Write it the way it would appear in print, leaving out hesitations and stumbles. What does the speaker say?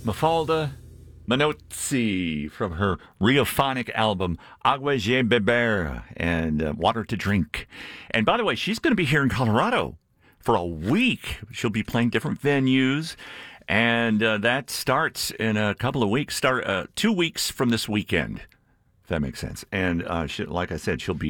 Mafalda Manozzi from her Riophonic album Agua de Beber and Water to Drink. And by the way, she's going to be here in Colorado for a week. She'll be playing different venues, and that starts in a couple of weeks. 2 weeks from this weekend, if that makes sense. And like I said, she'll be